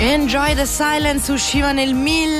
Enjoy the Silence usciva nel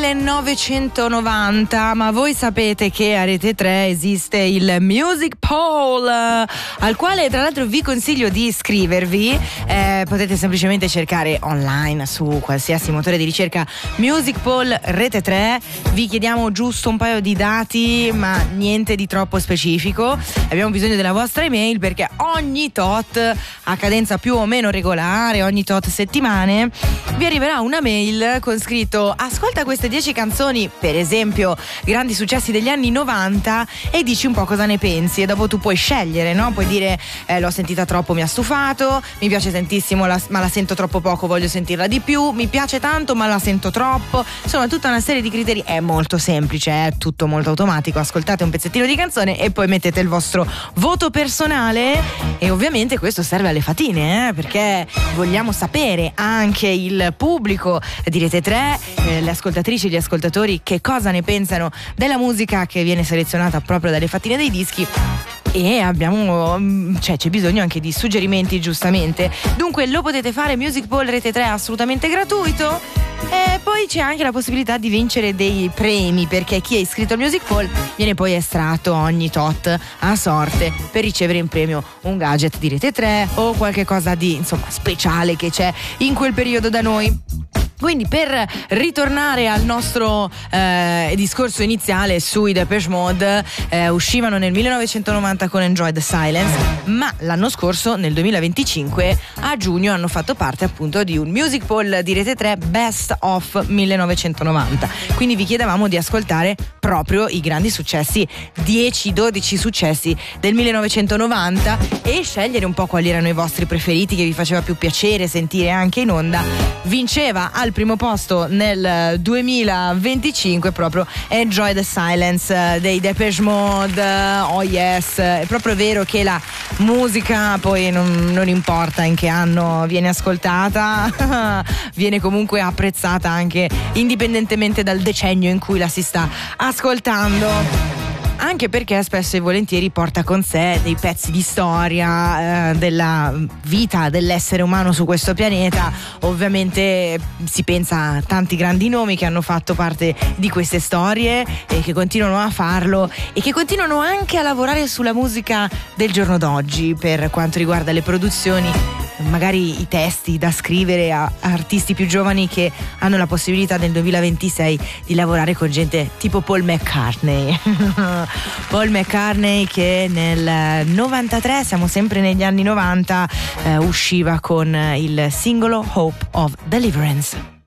1990, ma voi sapete che a Rete 3 esiste il Music Poll, al quale tra l'altro vi consiglio di iscrivervi. Potete semplicemente cercare online su qualsiasi motore di ricerca Music Poll Rete 3. Vi chiediamo giusto un paio di dati, ma niente di troppo specifico. Abbiamo bisogno della vostra email perché ogni tot, a cadenza più o meno regolare, ogni tot settimane, vi arriverà una mail con scritto: ascolta queste 10 canzoni, per esempio grandi successi degli anni 90, e dici un po' cosa ne pensi. E dopo tu puoi scegliere, no? Puoi dire l'ho sentita troppo, mi ha stufato, mi piace tantissimo ma la sento troppo poco, voglio sentirla di più, mi piace tanto ma la sento troppo. Insomma, tutta una serie di criteri. È molto semplice, è tutto molto automatico. Ascoltate un pezzettino di canzone e poi mettete il vostro voto personale, e ovviamente questo serve alle fatine, perché vogliamo sapere anche il pubblico di Rete 3, le ascoltatrici e gli ascoltatori, che cosa ne pensano della musica che viene selezionata proprio dalle fatine dei dischi. E c'è bisogno anche di suggerimenti, giustamente. Dunque lo potete fare, Music Poll Rete 3 è assolutamente gratuito. E poi c'è anche la possibilità di vincere dei premi, perché chi è iscritto al Music Poll viene poi estratto ogni tot a sorte per ricevere in premio un gadget di Rete 3 o qualche cosa di speciale che c'è in quel periodo da noi. Quindi, per ritornare al nostro discorso iniziale sui Depeche Mode, uscivano nel 1990 con Enjoy the Silence, ma l'anno scorso, nel 2025, a giugno, hanno fatto parte appunto di un Music Poll di Rete 3 Best of 1990. Quindi vi chiedevamo di ascoltare proprio i grandi successi, 10-12 successi del 1990, e scegliere un po' quali erano i vostri preferiti, che vi faceva più piacere sentire anche in onda. Vinceva al primo posto nel 2025 proprio Enjoy the Silence dei Depeche Mode. Oh yes, è proprio vero che la musica poi non importa in che anno viene ascoltata, viene comunque apprezzata anche indipendentemente dal decennio in cui la si sta ascoltando. Anche perché spesso e volentieri porta con sé dei pezzi di storia della vita dell'essere umano su questo pianeta. Ovviamente si pensa a tanti grandi nomi che hanno fatto parte di queste storie e che continuano a farlo, e che continuano anche a lavorare sulla musica del giorno d'oggi per quanto riguarda le produzioni, magari i testi da scrivere a artisti più giovani che hanno la possibilità nel 2026 di lavorare con gente tipo Paul McCartney. Paul McCartney che nel 93, siamo sempre negli anni 90, usciva con il singolo Hope of Deliverance.